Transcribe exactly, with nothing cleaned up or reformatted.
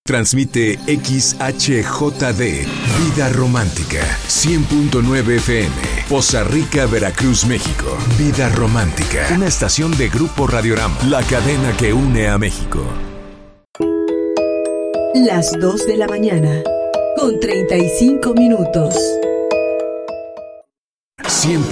Transmite X H J D, Vida Romántica, cien punto nueve F M, Poza Rica, Veracruz, México. Vida Romántica, una estación de Grupo Radiorama, la cadena que une a México. Las dos de la mañana, con treinta y cinco minutos. cien